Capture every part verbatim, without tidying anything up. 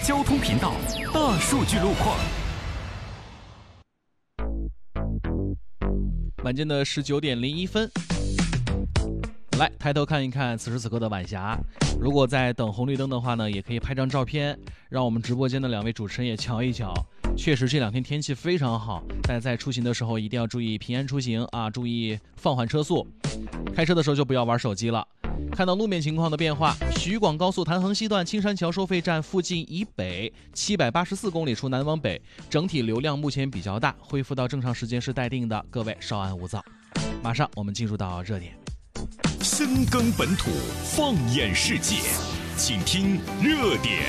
交通频道大数据路况。 晚间的十九点零一分，来抬头看一看此时此刻的晚霞。如果在等红绿灯的话呢，也可以拍张照片，让我们直播间的两位主持人也瞧一瞧。确实这两天天气非常好，大家在出行的时候一定要注意平安出行啊，注意放缓车速。开车的时候就不要玩手机了。看到路面情况的变化，徐广高速潭衡西段青山桥收费站附近以北七百八十四公里处南往北，整体流量目前比较大，恢复到正常时间是待定的，各位稍安勿躁。马上我们进入到热点， 深耕本土，放眼世界，请听热点。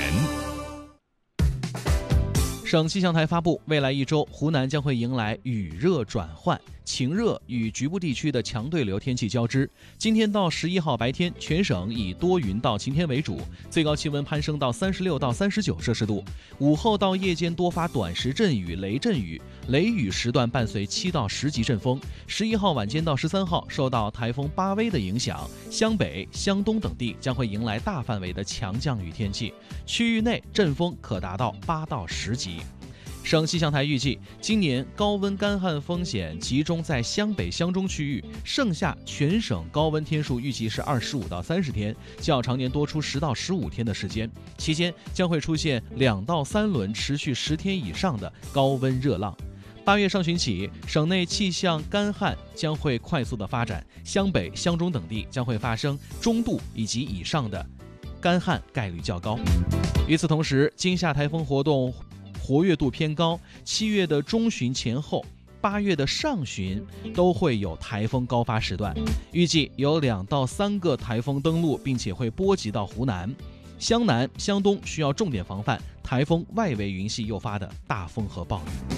省气象台发布，未来一周湖南将会迎来雨热转换，晴热与局部地区的强对流天气交织。今天到十一号白天，全省以多云到晴天为主，最高气温攀升到三十六到三十九摄氏度。午后到夜间多发短时阵雨、雷阵雨，雷雨时段伴随七到十级阵风。十一号晚间到十三号，受到台风巴威的影响，湘北、湘东等地将会迎来大范围的强降雨天气，区域内阵风可达到八到十级。省气象台预计，今年高温干旱风险集中在湘北、湘中区域，剩下全省高温天数预计是二十五到三十天，较常年多出十到十五天的时间。期间将会出现两到三轮持续十天以上的高温热浪。八月上旬起，省内气象干旱将会快速的发展，湘北、湘中等地将会发生中度以及以上的干旱概率较高。与此同时，今夏台风活动活跃度偏高，七月的中旬前后，八月的上旬都会有台风高发时段，预计有两到三个台风登陆，并且会波及到湖南、湘南、湘东，需要重点防范台风外围云系诱发的大风和暴雨。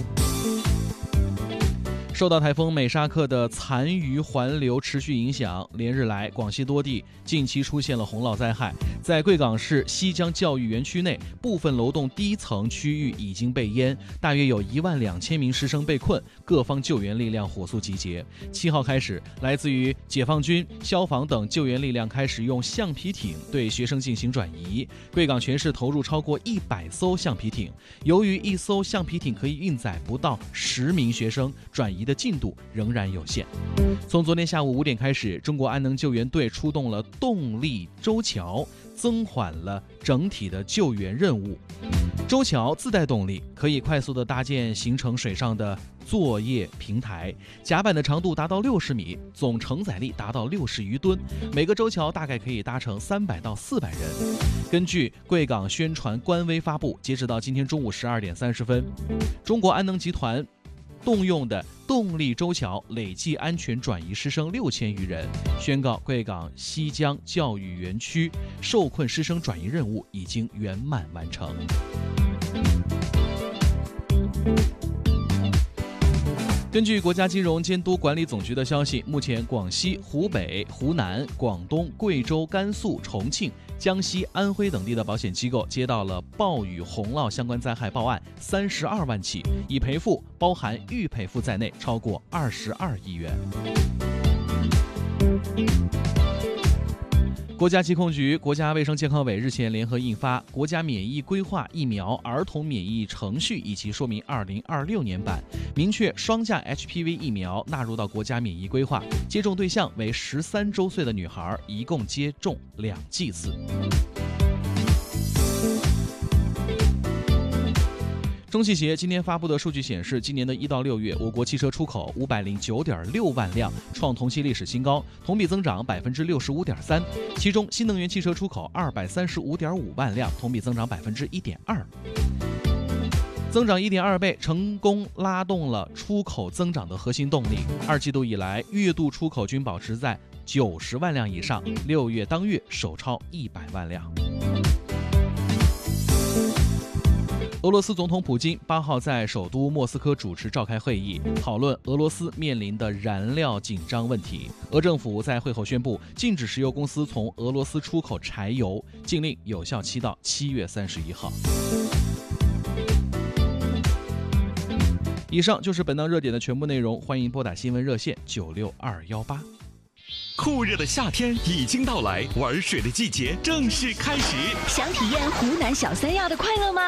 受到台风美沙克的残余环流持续影响，连日来广西多地近期出现了洪涝灾害。在贵港市西江教育园区内，部分楼栋低层区域已经被淹，大约有一万两千名师生被困，各方救援力量火速集结。七号开始，来自于解放军、消防等救援力量开始用橡皮艇对学生进行转移。贵港全市投入超过一百艘橡皮艇，由于一艘橡皮艇可以运载不到十名学生，转移的进度仍然有限。从昨天下午五点开始，中国安能救援队出动了动力舟桥，增缓了整体的救援任务。舟桥自带动力，可以快速的搭建形成水上的作业平台，甲板的长度达到六十米，总承载力达到六十余吨，每个舟桥大概可以搭乘三百到四百人。根据贵港宣传官微发布，截止到今天中午十二点三十分，中国安能集团动用的动力舟桥累计安全转移师生六千余人，宣告贵港西江教育园区受困师生转移任务已经圆满完成。根据国家金融监督管理总局的消息，目前广西、湖北、湖南、广东、贵州、甘肃、重庆、江西、安徽等地的保险机构接到了暴雨洪涝相关灾害报案三十二万起，已赔付包含预赔付在内超过二十二亿元。国家疾控局、国家卫生健康委日前联合印发《国家免疫规划疫苗儿童免疫程序以及说明二零二六年版》，明确双价 H P V 疫苗纳入到国家免疫规划，接种对象为十三周岁的女孩，一共接种两剂次。中汽协今天发布的数据显示，今年的一到六月，我国汽车出口五百零九点六万辆，创同期历史新高，同比增长百分之六十五点三。其中，新能源汽车出口二百三十五点五万辆，同比增长百分之一点二，增长一点二倍，成功拉动了出口增长的核心动力。二季度以来，月度出口均保持在九十万辆以上，六月当月首超一百万辆。俄罗斯总统普京八号在首都莫斯科主持召开会议，讨论俄罗斯面临的燃料紧张问题。俄政府在会后宣布，禁止石油公司从俄罗斯出口柴油，禁令有效期到七月三十一号。以上就是本档热点的全部内容，欢迎拨打新闻热线九六二一八。 酷热的夏天已经到来，玩水的季节正式开始。 想体验湖南小三亚的快乐吗？